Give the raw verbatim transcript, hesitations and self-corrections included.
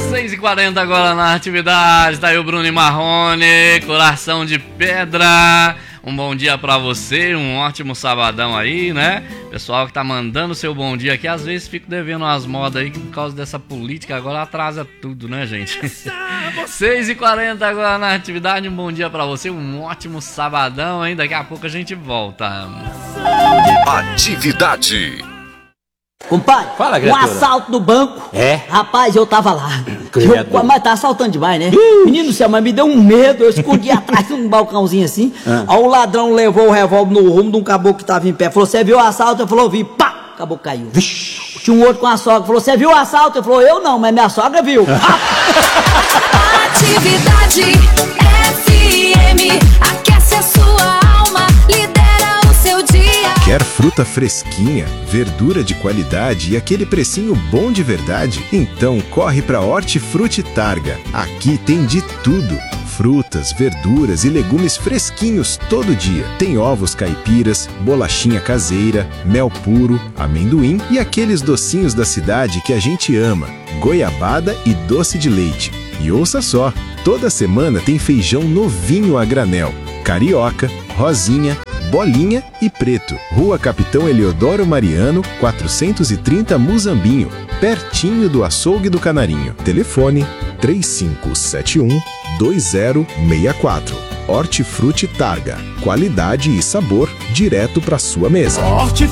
seis e quarenta agora na atividade. Tá aí o Bruno e Marrone, Coração de Pedra. Um bom dia pra você, um ótimo sabadão aí, né? Pessoal que tá mandando seu bom dia aqui, às vezes fico devendo umas modas aí que por causa dessa política agora atrasa tudo, né, gente? seis e quarenta agora na atividade, um bom dia pra você, um ótimo sabadão, hein? Daqui a pouco a gente volta. Atividade. Compadre, fala, um assalto no banco. É? Rapaz, eu tava lá. Eu, mas tá assaltando demais, né? Menino do céu, mas me deu um medo. Eu escondi atrás de um balcãozinho assim. Ah. Aí o ladrão levou o revólver no rumo de um caboclo que tava em pé. Falou, você viu o assalto? Eu falou, vi. Pá! O caboclo caiu. Vixe. Tinha um outro com a sogra. Falou, você viu o assalto? Eu falou, eu não, mas minha sogra viu. Atividade F M. Aquece a sua alma. Lidera o seu dia. Quer fruta fresquinha, verdura de qualidade e aquele precinho bom de verdade? Então corre pra Hortifruti Targa. Aqui tem de tudo. Frutas, verduras e legumes fresquinhos todo dia. Tem ovos caipiras, bolachinha caseira, mel puro, amendoim e aqueles docinhos da cidade que a gente ama. Goiabada e doce de leite. E ouça só, toda semana tem feijão novinho a granel. Carioca, rosinha, bolinha e preto. Rua Capitão Eliodoro Mariano, quatrocentos e trinta Muzambinho, pertinho do açougue do Canarinho. Telefone três cinco sete um, dois zero seis quatro. Hortifruti Targa. Qualidade e sabor direto para sua mesa.